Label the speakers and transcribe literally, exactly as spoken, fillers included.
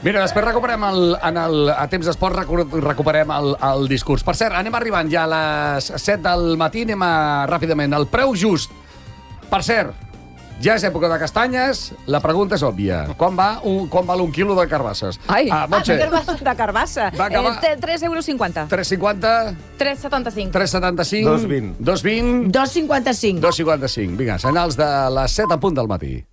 Speaker 1: Mira, després recuperem el, en el, a temps d'esport recuperem el, el discurs. Per cert, anem arribant ja a les set del matí, anem a, ràpidament. El preu just. Per cert, ja és època de castanyes, la pregunta és òbvia. Quan va un, quan val un quilo de carbasses?
Speaker 2: Ai,
Speaker 1: ah,
Speaker 2: ah, de carbassa. De carbassa. Eh, tres euros cinquanta.
Speaker 1: tres cinquanta.
Speaker 2: tres setanta-cinc.
Speaker 1: tres setanta-cinc.
Speaker 3: dos vint.
Speaker 1: dos vint.
Speaker 2: dos cinquanta-cinc.
Speaker 1: dos cinquanta-cinc. Vinga, senyals de les set a punt del matí.